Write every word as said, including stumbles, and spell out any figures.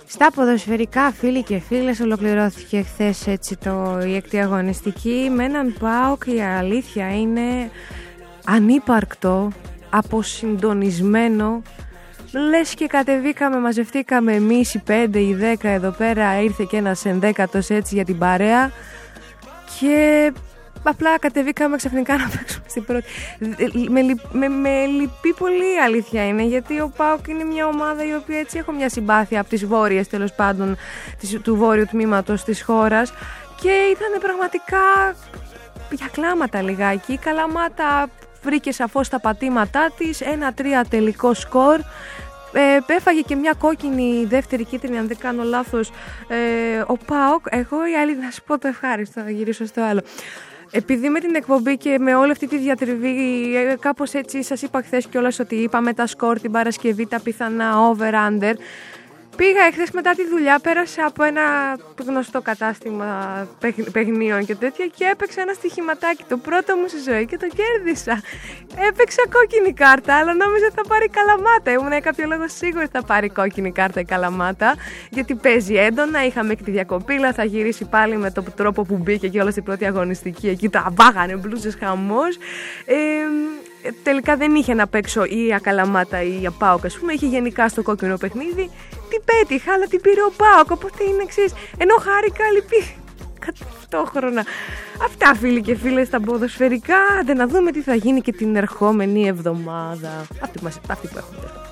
Στα ποδοσφαιρικά, φίλοι και φίλες, ολοκληρώθηκε χθες έτσι το, η έκτη αγωνιστική με έναν ΠΑΟΚ, η αλήθεια είναι ανύπαρκτο, αποσυντονισμένο. Λες και κατεβήκαμε, μαζευτήκαμε εμείς οι πέντε, οι δέκα εδώ πέρα, ήρθε και ένας ενδέκατος έτσι για την παρέα και απλά κατεβήκαμε ξαφνικά να παίξουμε στην πρώτη. Με, με, με λυπεί πολύ, η αλήθεια είναι, γιατί ο ΠΑΟΚ είναι μια ομάδα η οποία έτσι έχω μια συμπάθεια από τις βόρειες, τέλος πάντων, του βόρειου τμήματος της χώρας, και ήταν πραγματικά για κλάματα λιγάκι. Η Καλαμάτα βρήκε σαφώς τα πατήματά της, ένα τρία τελικό σκορ. Ε, έφαγε και μια κόκκινη δεύτερη κίτρινη, αν δεν κάνω λάθος, ε, ο ΠΑΟΚ. Εγώ η άλλη, να σου πω το ευχάριστο, να γυρίσω στο άλλο. Επειδή με την εκπομπή και με όλη αυτή τη διατριβή, κάπως έτσι σας είπα χθες κιόλας ότι είπαμε τα σκορ την Παρασκευή, τα πιθανά over-under. Πήγα εχθές μετά τη δουλειά, πέρασα από ένα γνωστό κατάστημα παιχνίων και τέτοια και έπαιξα ένα στοιχηματάκι, το πρώτο μου στη ζωή, και το κέρδισα. Έπαιξα κόκκινη κάρτα, αλλά νόμιζα θα πάρει Καλαμάτα. Ήμουν για κάποιο λόγο σίγουρη θα πάρει κόκκινη κάρτα η Καλαμάτα, γιατί παίζει έντονα. Είχαμε και τη διακοπήλα, θα γυρίσει πάλι με τον τρόπο που μπήκε και όλα στην πρώτη αγωνιστική. Εκεί τα βάγανε μπλούζες, χαμός. Ε, τελικά δεν είχε να παίξω ή η Καλαμάτα ή η ΠΑΟΚ, ας πούμε. Είχε γενικά στο κόκκινο παιχνίδι. Την πέτυχα, αλλά την πήρε ο ΠΑΟΚ, οπότε είναι εξής. Ενώ χάρηκα, λυπή ταυτόχρονα. Αυτά, φίλοι και φίλες, στα ποδοσφαιρικά. Άντε να δούμε τι θα γίνει και την ερχόμενη εβδομάδα. Αυτή, αυτή που έχουμε.